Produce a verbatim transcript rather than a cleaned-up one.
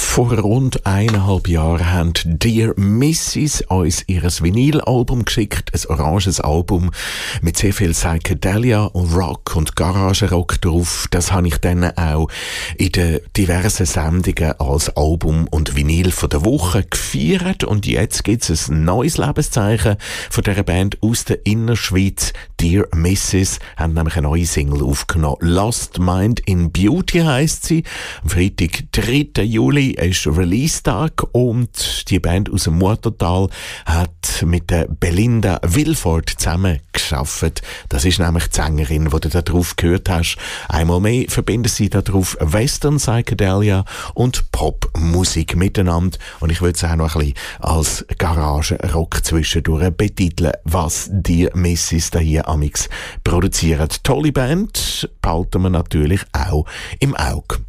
Vor rund eineinhalb Jahren haben Dear Missus uns ihr Vinylalbum geschickt, ein oranges Album mit sehr viel Psychedelia und Rock und Garagenrock drauf. Das habe ich dann auch in den diversen Sendungen als Album und Vinyl von der Woche gefeiert. Und jetzt gibt es ein neues Lebenszeichen von dieser Band aus der Innerschweiz. Dear Missus haben nämlich eine neue Single aufgenommen. Lost Mind in Beauty heisst sie. Am Freitag, dritten Juli, ist Release-Tag und die Band aus dem Murtertal hat mit der Belinda Wilford zusammen geschafft. Das ist nämlich die Sängerin, die du da drauf gehört hast. Einmal mehr verbinden sie da drauf Western Psychedelia und Popmusik miteinander. Und ich würde es auch noch ein bisschen als Garagenrock zwischendurch betiteln, was die Missus da hier amix produzieren. Tolle Band, behalten wir natürlich auch im Auge.